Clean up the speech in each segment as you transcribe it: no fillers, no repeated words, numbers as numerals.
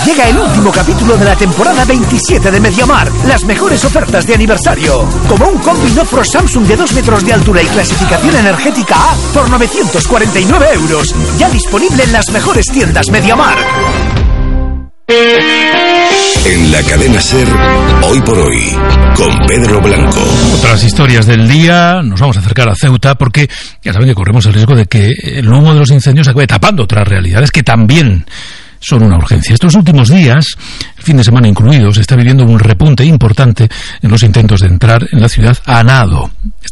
Llega el último capítulo de la temporada 27 de MediaMarkt. Las mejores ofertas de aniversario. Como un combi Nofro Samsung de 2 metros de altura y clasificación energética A por 949 euros. Ya disponible en las mejores tiendas MediaMarkt. En la cadena SER, Hoy por Hoy, con Pedro Blanco. Otras historias del día, nos vamos a acercar a Ceuta porque ya saben que corremos el riesgo de que el humo de los incendios acabe tapando otras realidades que también son una urgencia. Estos últimos días, el fin de semana incluido, se está viviendo un repunte importante en los intentos de entrar en la ciudad a nado.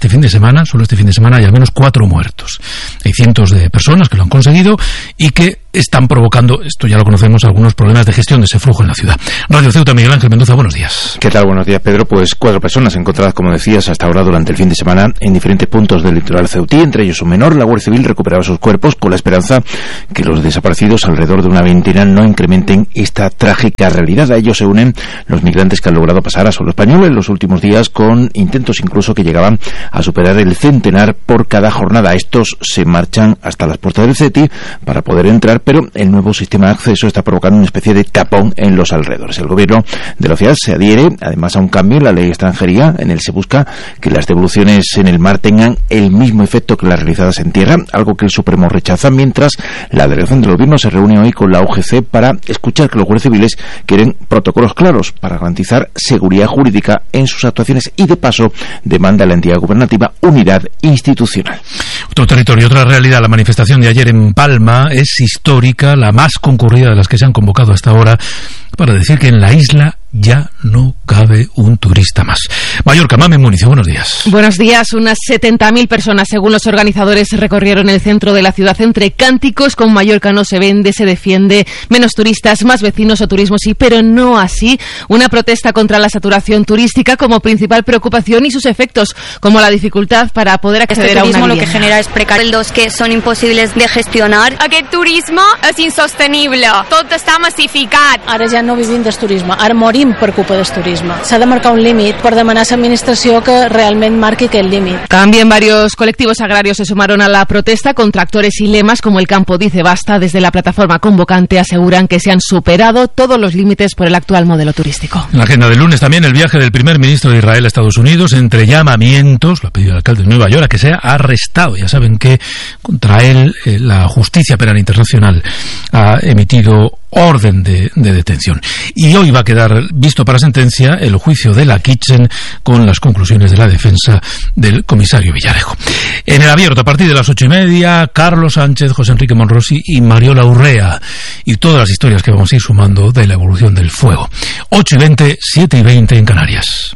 Solo este fin de semana, hay al menos 4 muertos. Hay cientos de personas que lo han conseguido y que están provocando, esto ya lo conocemos, algunos problemas de gestión de ese flujo en la ciudad. Radio Ceuta, Miguel Ángel Mendoza, buenos días. ¿Qué tal? Buenos días, Pedro. Pues 4 personas encontradas, como decías, hasta ahora durante el fin de semana en diferentes puntos del litoral ceutí, entre ellos un menor. La Guardia Civil recuperaba sus cuerpos con la esperanza que los desaparecidos, alrededor de una veintena, no incrementen esta trágica realidad. A ellos se unen los migrantes que han logrado pasar a suelo español en los últimos días, con intentos incluso que llegaban a superar el centenar por cada jornada. Estos se marchan hasta las puertas del CETI para poder entrar, pero el nuevo sistema de acceso está provocando una especie de tapón en los alrededores. El gobierno de la ciudad se adhiere además a un cambio en la ley de extranjería. En él se busca que las devoluciones en el mar tengan el mismo efecto que las realizadas en tierra, algo que el Supremo rechaza, mientras la delegación del gobierno se reúne hoy con la UGC para escuchar que los guardias civiles quieren protocolos claros para garantizar seguridad jurídica en sus actuaciones y, de paso, demanda a la entidad gubernativa unidad institucional. Otro territorio, otra realidad. La manifestación de ayer en Palma es histórica, la más concurrida de las que se han convocado hasta ahora, para decir que en la isla ya no cabe un turista más. Mallorca, Mame Municio, buenos días. Buenos días. Unas 70.000 personas, según los organizadores, recorrieron el centro de la ciudad entre cánticos con Mallorca no se vende, se defiende, menos turistas, más vecinos o turismo sí, pero no así. Una protesta contra la saturación turística como principal preocupación y sus efectos, como la dificultad para poder acceder a una vivienda. Lo que genera es precarios que son imposibles de gestionar. Aquest turisme és insostenible. Tot està massificat. Ara ja no vivim del turisme, ara morim per culpa del turisme. S'ha de marcar un límit per demanar a l'administració que realment marqui aquest límit. También varios colectivos agrarios se sumaron a la protesta con tractores y lemas como el Campo dice basta. Desde la plataforma convocante aseguran que se han superado todos los límites por el actual modelo turístico. En la agenda del lunes también el viaje del primer ministro de Israel a Estados Unidos, entre llamamientos, lo ha pedido el alcalde de Nueva York, a que sea arrestado. Ya saben que contra él la Justicia Penal Internacional ha emitido orden de detención. Y hoy va a quedar visto para sentencia el juicio de la Kitchen con las conclusiones de la defensa del comisario Villarejo. En el abierto, a partir de las 8:30, Carlos Sánchez, José Enrique Monrosi y Mariola Urrea. Y todas las historias que vamos a ir sumando de la evolución del fuego. 8:20, 7:20 en Canarias.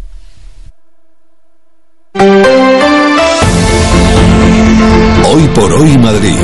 Hoy por Hoy Madrid.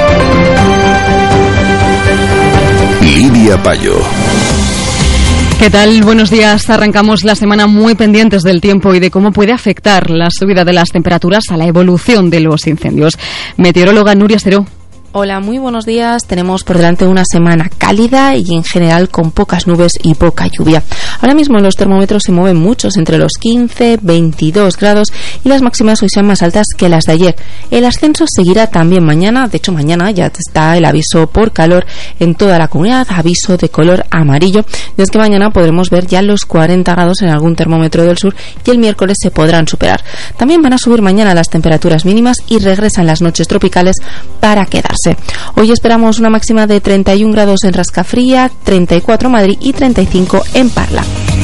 Lidia Payo. ¿Qué tal? Buenos días. Arrancamos la semana muy pendientes del tiempo y de cómo puede afectar la subida de las temperaturas a la evolución de los incendios. Meteoróloga Nuria Seró. Hola, muy buenos días. Tenemos por delante una semana cálida y en general con pocas nubes y poca lluvia. Ahora mismo los termómetros se mueven muchos, entre los 15, 22 grados y las máximas hoy son más altas que las de ayer. El ascenso seguirá también mañana. De hecho, mañana ya está el aviso por calor en toda la comunidad, aviso de color amarillo. Y es que mañana podremos ver ya los 40 grados en algún termómetro del sur y el miércoles se podrán superar. También van a subir mañana las temperaturas mínimas y regresan las noches tropicales para quedarse. Hoy esperamos una máxima de 31 grados en Rascafría, 34 en Madrid y 35 en Parla.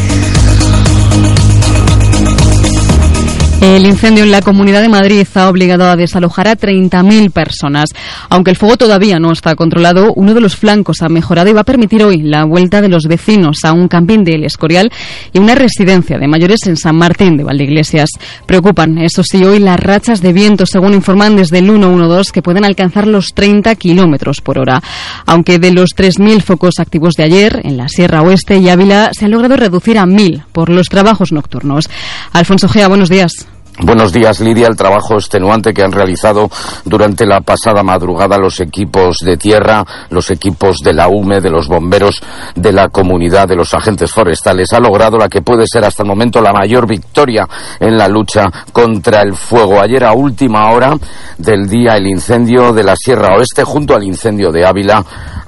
El incendio en la Comunidad de Madrid ha obligado a desalojar a 30.000 personas. Aunque el fuego todavía no está controlado, uno de los flancos ha mejorado y va a permitir hoy la vuelta de los vecinos a un camping del Escorial y una residencia de mayores en San Martín de Valdeiglesias. Preocupan, eso sí, hoy las rachas de viento, según informan desde el 112, que pueden alcanzar los 30 kilómetros por hora. Aunque de los 3.000 focos activos de ayer, en la Sierra Oeste y Ávila, se han logrado reducir a 1.000 por los trabajos nocturnos. Alfonso Gea, buenos días. Buenos días, Lidia. El trabajo extenuante que han realizado durante la pasada madrugada los equipos de tierra, los equipos de la UME, de los bomberos, de la comunidad, de los agentes forestales, ha logrado la que puede ser hasta el momento la mayor victoria en la lucha contra el fuego. Ayer, a última hora del día, el incendio de la Sierra Oeste junto al incendio de Ávila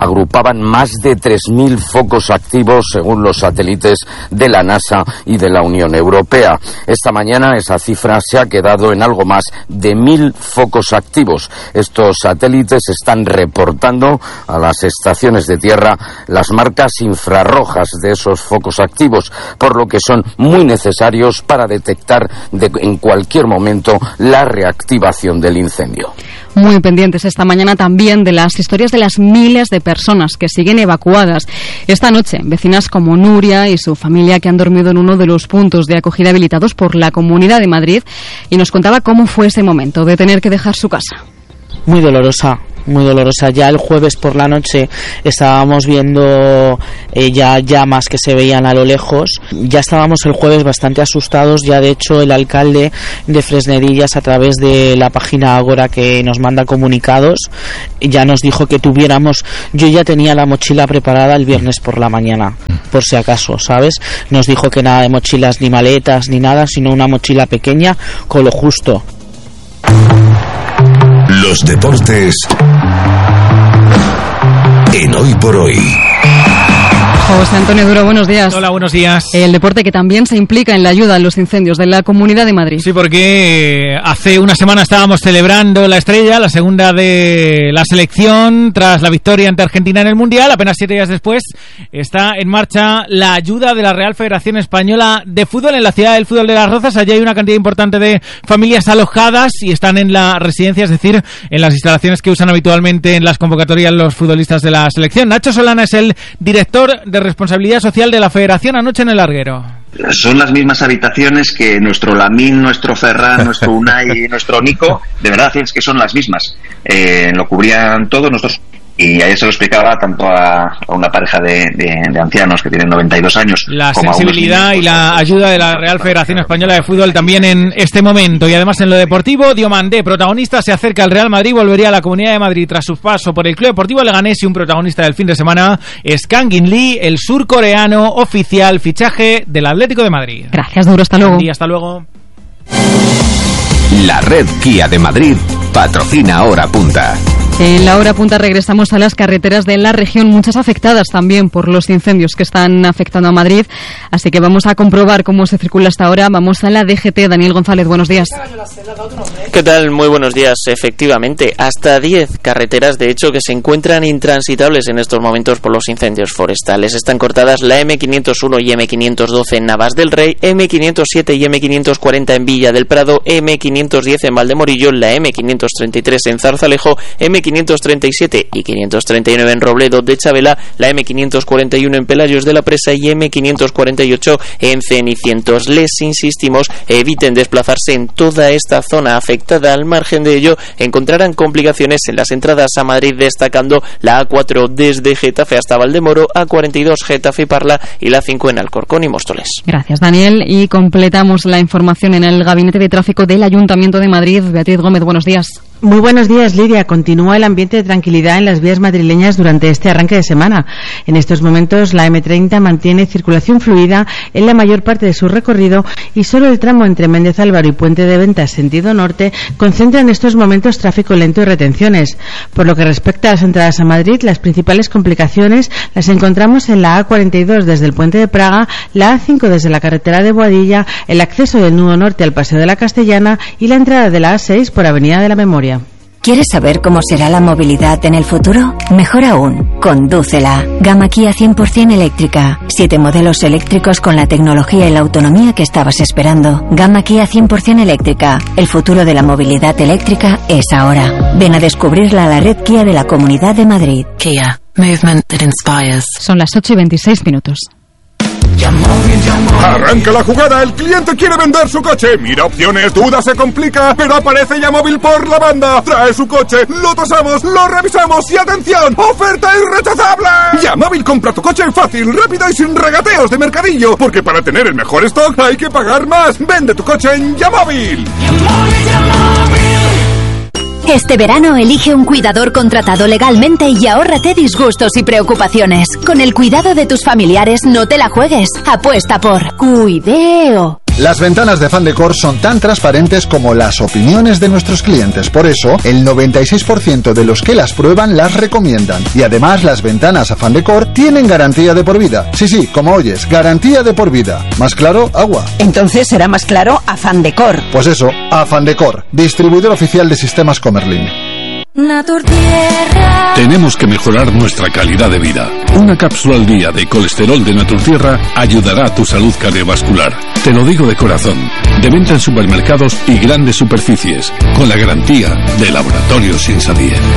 agrupaban más de 3.000 focos activos según los satélites de la NASA y de la Unión Europea. Esta mañana esa cifra se ha quedado en algo más de 1.000 focos activos. Estos satélites están reportando a las estaciones de tierra las marcas infrarrojas de esos focos activos, por lo que son muy necesarios para detectar en cualquier momento la reactivación del incendio. Muy pendientes esta mañana también de las historias de las miles de personas que siguen evacuadas. Esta noche, vecinas como Nuria y su familia, que han dormido en uno de los puntos de acogida habilitados por la Comunidad de Madrid, y nos contaba cómo fue ese momento de tener que dejar su casa. Muy dolorosa. Ya el jueves por la noche estábamos viendo ya llamas que se veían a lo lejos. Ya estábamos el jueves bastante asustados. Ya de hecho el alcalde de Fresnedillas, a través de la página Agora, que nos manda comunicados, ya nos dijo que tuviéramos... Yo ya tenía la mochila preparada el viernes por la mañana, por si acaso, ¿sabes? Nos dijo que nada de mochilas ni maletas ni nada, sino una mochila pequeña con lo justo. Los deportes en Hoy por Hoy. José Antonio Duro, buenos días. Hola, buenos días. El deporte que también se implica en la ayuda a los incendios de la Comunidad de Madrid. Sí, porque hace una semana estábamos celebrando la estrella, la segunda de la selección, tras la victoria ante Argentina en el Mundial. Apenas 7 días después está en marcha la ayuda de la Real Federación Española de Fútbol en la ciudad del fútbol de Las Rozas. Allí hay una cantidad importante de familias alojadas y están en la residencia, es decir, en las instalaciones que usan habitualmente en las convocatorias los futbolistas de la selección. Nacho Solana es el director de Responsabilidad Social de la Federación anoche en el Larguero. Son las mismas habitaciones que nuestro Lamín, nuestro Ferran, nuestro Unai y nuestro Nico. De verdad es que son las mismas. Lo cubrían todos nosotros. Y ayer se lo explicaba tanto a una pareja de ancianos que tienen 92 años. La sensibilidad y la ayuda de la Real Federación Española de Fútbol también en este momento. Y además en lo deportivo, Diomandé, protagonista, se acerca al Real Madrid, volvería a la Comunidad de Madrid tras su paso por el Club Deportivo Leganés, y un protagonista del fin de semana es Kang In Lee, el surcoreano oficial fichaje del Atlético de Madrid. Gracias, Duro, hasta luego. Y hasta luego. La red Kia de Madrid patrocina Hora Punta. En la Hora Punta regresamos a las carreteras de la región, muchas afectadas también por los incendios que están afectando a Madrid, así que vamos a comprobar cómo se circula hasta ahora. Vamos a la DGT. Daniel González, buenos días. ¿Qué tal? Muy buenos días. Efectivamente, hasta 10 carreteras, de hecho, que se encuentran intransitables en estos momentos por los incendios forestales. Están cortadas la M501 y M512 en Navas del Rey, M507 y M540 en Villa del Prado, M510 en Valdemorillo, la M533 en Zarzalejo, M537 y 539 en Robledo de Chabela, la M541 en Pelayos de la Presa y M548 en Cenicientos. Les insistimos, eviten desplazarse en toda esta zona afectada. Al margen de ello, encontrarán complicaciones en las entradas a Madrid, destacando la A4 desde Getafe hasta Valdemoro, A42 Getafe y Parla y la 5 en Alcorcón y Móstoles. Gracias, Daniel. Y completamos la información en el Gabinete de Tráfico del Ayuntamiento de Madrid. Beatriz Gómez, buenos días. Muy buenos días, Lidia. Continúa el ambiente de tranquilidad en las vías madrileñas durante este arranque de semana. En estos momentos, la M30 mantiene circulación fluida en la mayor parte de su recorrido y solo el tramo entre Méndez Álvaro y Puente de Ventas, sentido norte, concentra en estos momentos tráfico lento y retenciones. Por lo que respecta a las entradas a Madrid, las principales complicaciones las encontramos en la A42 desde el Puente de Praga, la A5 desde la carretera de Boadilla, el acceso del nudo norte al Paseo de la Castellana y la entrada de la A6 por Avenida de la Memoria. ¿Quieres saber cómo será la movilidad en el futuro? Mejor aún, condúcela. Gama Kia 100% eléctrica. 7 modelos eléctricos con la tecnología y la autonomía que estabas esperando. Gama Kia 100% eléctrica. El futuro de la movilidad eléctrica es ahora. Ven a descubrirla a la red Kia de la Comunidad de Madrid. Kia. Movement that inspires. Son las 8:26. Arranca la jugada, el cliente quiere vender su coche. Mira opciones, duda, se complica, pero aparece Yamóvil por la banda. Trae su coche, lo tasamos, lo revisamos y ¡atención! ¡Oferta irrechazable! Yamóvil, compra tu coche fácil, rápido y sin regateos de mercadillo, porque para tener el mejor stock hay que pagar más. Vende tu coche en Yamóvil. Este verano elige un cuidador contratado legalmente y ahórrate disgustos y preocupaciones. Con el cuidado de tus familiares no te la juegues. Apuesta por Cuideo. Las ventanas de Fan Decor son tan transparentes como las opiniones de nuestros clientes. Por eso, el 96% de los que las prueban las recomiendan. Y además, las ventanas a Fan Decor tienen garantía de por vida. Sí, como oyes, garantía de por vida. ¿Más claro? Agua. Entonces será más claro a Fan Decor. Pues eso, a Fan Decor, distribuidor oficial de sistemas Comerlin. Naturtierra. Tenemos que mejorar nuestra calidad de vida. Una cápsula al día de colesterol de Naturtierra ayudará a tu salud cardiovascular. Te lo digo de corazón. De venta en supermercados y grandes superficies, con la garantía de Laboratorios Insadie.